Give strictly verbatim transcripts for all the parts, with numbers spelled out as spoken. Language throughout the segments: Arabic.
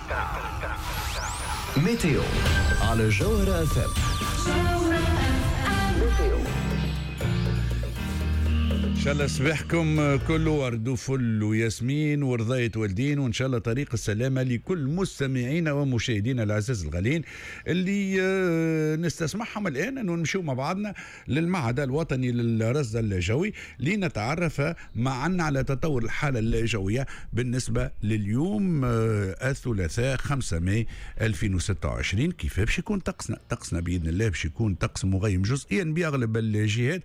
ميتيو على جوهرة اف ام. ان شاء الله صباحكم كله ورد وفل وياسمين ورضاية والدين، وان شاء الله طريق السلامة لكل مستمعينا ومشاهدينا العزاز الغالين اللي نستسمعهم الان، انه نمشيو مع بعضنا للمعهد الوطني للرصد الجوي لنتعرف معا على تطور الحالة الجوية بالنسبة لليوم الثلاثاء خمسة ماي ألفين وستة وعشرين. كيف باش يكون طقسنا؟ طقسنا باذن الله باش يكون طقس مغيم جزئيا باغلب الجهات،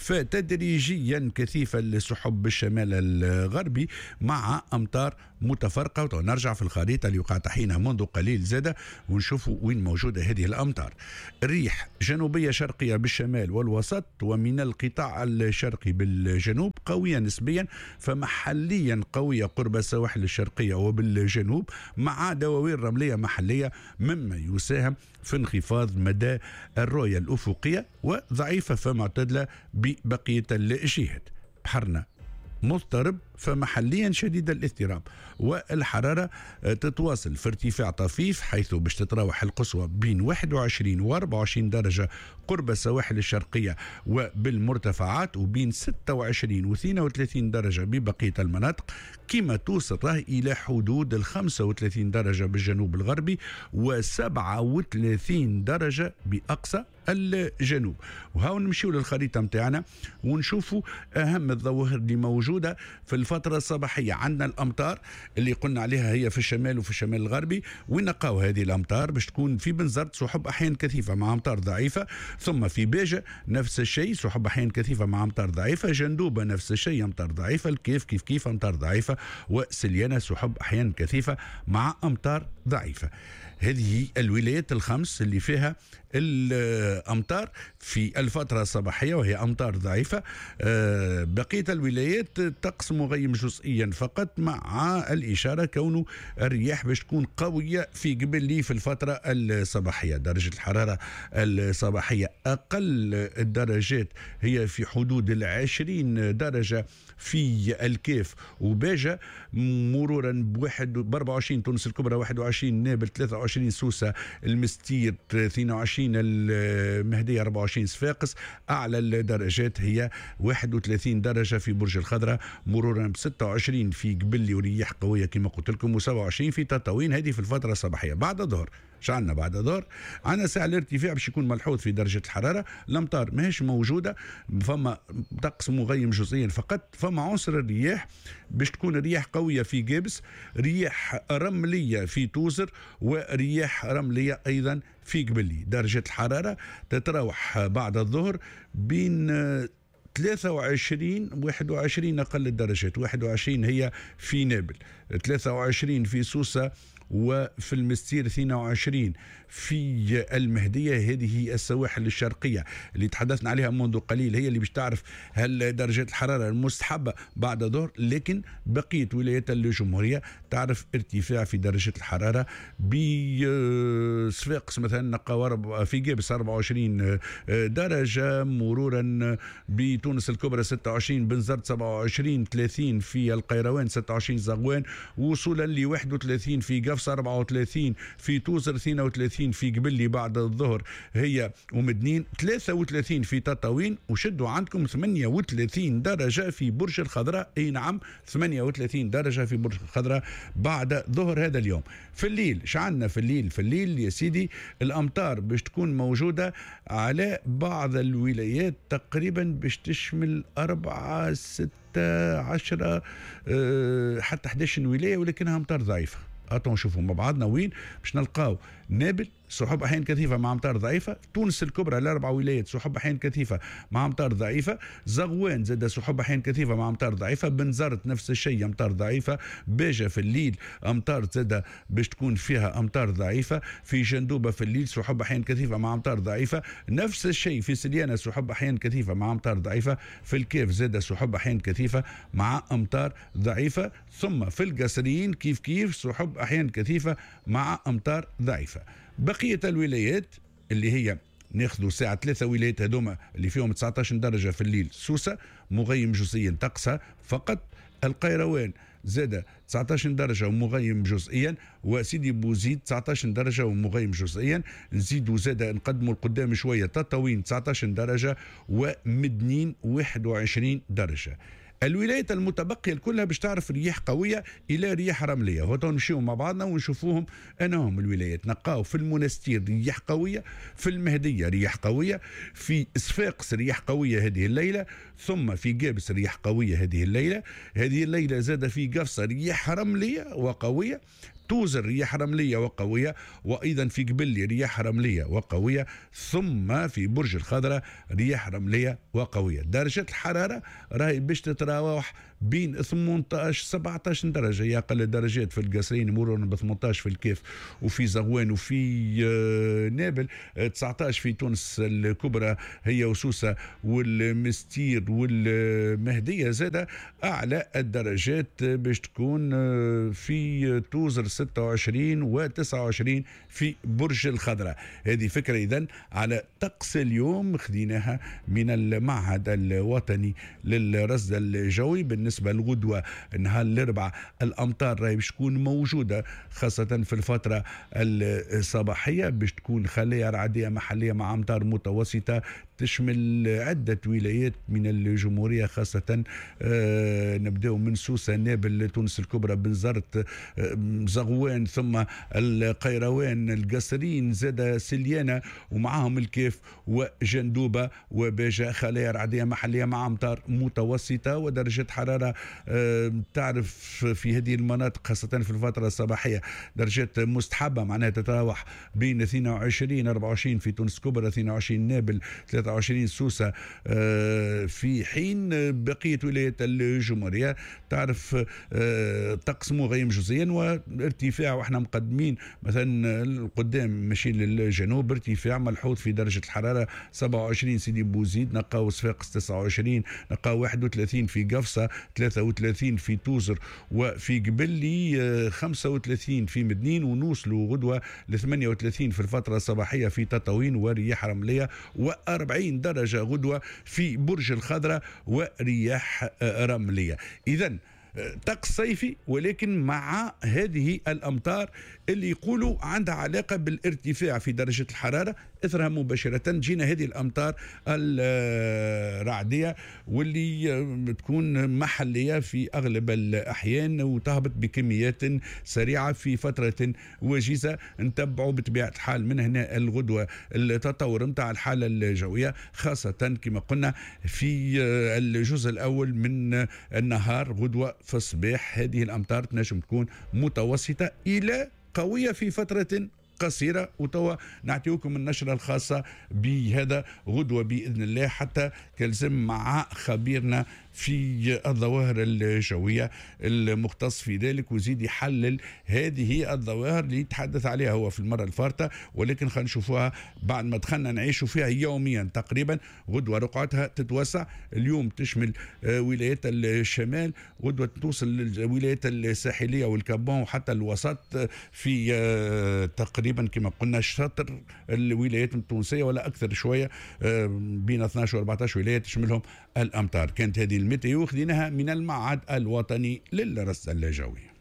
فتدريجيا كثيفة لسحب بالشمال الغربي مع أمطار متفرقة. ونرجع في الخريطة اللي وقع تحينها منذ قليل زادة ونشوفوا وين موجودة هذه الأمطار. الريح جنوبية شرقية بالشمال والوسط ومن القطاع الشرقي بالجنوب قوية نسبيا، فمحليا قوية قرب السواحل الشرقية وبالجنوب، مع دواوين رملية محلية مما يساهم في انخفاض مدى الرؤية الأفقية، وضعيفة فمعتدلة ببقية الجهات. بحرنا مضطرب فمحليا شديد الاضطراب، والحرارة تتواصل في ارتفاع طفيف، حيث باش تتراوح القصوى بين واحد وعشرين و أربعة وعشرين درجة قرب السواحل الشرقية وبالمرتفعات، وبين ستة وعشرين و اثنين وثلاثين درجة ببقية المناطق، كما توصل راهي إلى حدود ال خمسة وثلاثين درجة بالجنوب الغربي و سبعة وثلاثين درجة بأقصى الجنوب. وهاو نمشيو للخريطة متاعنا ونشوفوا أهم الظواهر اللي موجودة في الفترة الصباحية. عندنا الأمطار اللي قلنا عليها هي في الشمال وفي الشمال الغربي، ونقاو هذه الأمطار باش تكون في بنزرت سحب أحيانا كثيفة مع أمطار ضعيفة، ثم في باجة نفس الشيء سحب أحيانا كثيفة مع أمطار ضعيفة، جندوبة نفس الشيء أمطار ضعيفة، الكيف كيف كيف أمطار ضعيفة، وسليانة سحب أحيانا كثيفة مع أمطار ضعيفة. هذه الولايات الخمس اللي فيها الأمطار في الفترة الصباحية وهي أمطار ضعيفة. بقية الولايات طقس مغيم جزئيا فقط، مع الإشارة كونه الرياح باش تكون قوية في قبل في الفترة الصباحية. درجة الحرارة الصباحية أقل الدرجات هي في حدود العشرين درجة في الكيف وباجة، مرورا بواحد بأربعة وعشرين تونس الكبرى، واحد وعشرين نابل، ثلاثة وعشرين سوسة، المستير اثنين وعشرين المهدية، أربعة وعشرين صفاقس. أعلى الدرجات هي واحد وثلاثين درجة في برج الخضراء، مرورا ب ستة وعشرين في قبلي ورياح قوية كما قلت لكم، و سبعة وعشرين في تطاوين. هذه في الفترة الصباحية. بعد الظهر شعلنا بعد الظهر عنا ساعة الارتفاع باش يكون ملحوظ في درجة الحرارة. الأمطار ماهيش موجودة، فما طقس مغيم جزئيا فقط، فما عنصر الرياح باش تكون الرياح قوية في قابس، رياح رملية في توزر، ورياح رملية أيضا في قبلي. درجة الحرارة تتراوح بعد الظهر بين ثلاثة وعشرين واحد وعشرين أقل الدرجات، واحد وعشرين هي في نابل، ثلاثة وعشرين في سوسة، وفي المستير اثنين وعشرين في المهدية. هذه هي السواحل الشرقية اللي تحدثنا عليها منذ قليل، هي اللي باش تعرف هل درجات الحرارة المستحبة بعد الظهر، لكن بقية ولايات الجمهورية تعرف ارتفاع في درجة الحرارة. بصفاقس مثلا نقاو في قابس أربعة وعشرين درجة، مرورا بتونس الكبرى ستة وعشرين، بنزرت سبعة وعشرين، ثلاثين في القيروان، ستة وعشرين زغوان، وصولا ل واحد وثلاثين في قفص، أربعة وثلاثين في توزر، اثنين وثلاثين في قبلي بعد الظهر هي ومدنين، ثلاثة وثلاثين في تطاوين، وشدوا عندكم ثمانية وثلاثين درجة في برج الخضراء. اي نعم، ثمانية وثلاثين درجة في برج الخضراء بعد ظهر هذا اليوم. في الليل شعلنا في الليل في الليل يا سيدي الأمطار باش تكون موجودة على بعض الولايات تقريبا باش تشمل أربعة ستة عشرة أه حتى أحد عشر ولاية، ولكنها أمطار ضعيفة. أتون نشوفوا مع بعضنا وين باش نلقاو. نابل سحب أحيان كثيفة مع أمطار ضعيفة، تونس الكبرى الأربع ولايات سحب أحيان كثيفة مع أمطار ضعيفة، زغوان زاد سحب أحيان كثيفة مع أمطار ضعيفة، بنزرت نفس الشيء أمطار ضعيفة، باجة في الليل أمطار زاد باش تكون فيها أمطار ضعيفة، في جندوبة في الليل سحب أحيان كثيفة مع أمطار ضعيفة، نفس الشيء في سليانة سحب أحيان كثيفة مع أمطار ضعيفة، في الكيف زاد سحب أحيان كثيفة مع أمطار ضعيفة، ثم في القصريين كيف كيف سحب أحيان كثيفة مع أمطار ضعيفة. بقية الولايات اللي هي ناخذوا ساعة ثلاثة ولايات هذوما اللي فيهم تسعة عشر درجة في الليل، سوسة مغيم جزئيا طقسها فقط، القيروان زاد تسعة عشر درجة ومغيم جزئيا، وسيدي بوزيد تسعة عشر درجة ومغيم جزئيا. نزيدوا زاد نقدموا القدام شوية تطاوين تسعة عشر درجة ومدنين واحد وعشرين درجة. الولايات المتبقية كلها باش تعرف رياح قوية إلى رياح رملية. هو نمشيو مع بعضنا ونشوفوهم أنهم الولايات نلقاو في المنستير رياح قوية، في المهدية رياح قوية، في صفاقس رياح قوية هذه الليلة، ثم في قابس رياح قوية هذه الليلة. هذه الليلة زاد في قفصة رياح رملية وقوية، توزر رياح رملية وقوية، وأيضا في قبلي رياح رملية وقوية، ثم في برج الخضراء رياح رملية وقوية. درجة الحرارة راهي باش تتراوح بين ثمانية عشر سبعة عشر درجة، هي أقل درجات في القصرين يمرون ب ثمانية عشر في الكيف وفي زغوان وفي نابل، تسعة عشر في تونس الكبرى هي وسوسة والمستير والمهدية. زاد أعلى الدرجات باش تكون في توزر ستة وعشرين و تسعة وعشرين في برج الخضراء. هذه فكرة إذن على طقس اليوم خذيناها من المعهد الوطني للرصد الجوي. بالنسبة للغدوة نهار الأربعاء الأمطار راهي باش تكون موجودة خاصة في الفترة الصباحية، باش تكون خلايا رعدية محلية مع أمطار متوسطة تشمل عدة ولايات من الجمهورية، خاصة آه نبدأ من سوسة، نابل، تونس الكبرى، بنزرت، آه زغوان، ثم القيروان، القصرين، زاد سليانة ومعهم الكيف وجندوبة وباجة، خلايا رعدية محلية مع أمطار متوسطة ودرجة حرارة آه تعرف في هذه المناطق خاصة في الفترة الصباحية درجات مستحبة، معناها تتراوح بين اثنين وعشرين أربعة وعشرين في تونس الكبرى، اثنين وعشرين نابل، ثلاثة وعشرين سوسة، في حين بقية ولايات الجمهورية تعرف طقس مغيم جزئيا وارتفاع، واحنا مقدمين مثلا قدام ماشي للجنوب ارتفاع ملحوظ في درجة الحرارة. سبعة وعشرين سيدي بوزيد، نلقاو صفاقس تسعة وعشرين، نلقاو واحد وثلاثين في قفصة، ثلاثة وثلاثين في توزر وفي قبلي، خمسة وثلاثين في مدنين، ونوصلوا غدوة ل ثمانية وثلاثين في الفترة الصباحية في تطاوين ورياح رملية، وأربعين درجة غدوة في برج الخضراء ورياح رملية. إذن طقس صيفي ولكن مع هذه الأمطار اللي يقولوا عندها علاقة بالارتفاع في درجة الحرارة، إثرها مباشرة تجينا هذه الأمطار الرعدية واللي تكون محلية في أغلب الأحيان وتهبط بكميات سريعة في فترة وجيزة. نتبعوا بطبيعة الحال من هنا الغدوة التطور متاع الحالة الجوية، خاصة كما قلنا في الجزء الأول من النهار غدوة في الصباح. هذه الأمطار تنجم تكون متوسطة إلى قوية في فترة قصيرة، وتوا نعطيكم النشرة الخاصة بهذا غدوة بإذن الله، حتى كلزم مع خبيرنا في الظواهر الجوية المختص في ذلك وزيد يحلل هذه الظواهر اللي يتحدث عليها هو في المرة الفارطة، ولكن خلينا نشوفوها بعد ما دخلنا نعيشوا فيها يوميا تقريبا. غدوة رقعتها تتوسع، اليوم تشمل ولايات الشمال، غدوة توصل للولايات الساحلية والكابون وحتى الوسط في تقريبا كما قلنا شطر الولايات التونسية ولا أكثر شوية، بين اثني عشر و أربعة عشر ولاية تشملهم الأمطار. كانت هذه الميتيو خذيناها من المعهد الوطني للرصد الجوي.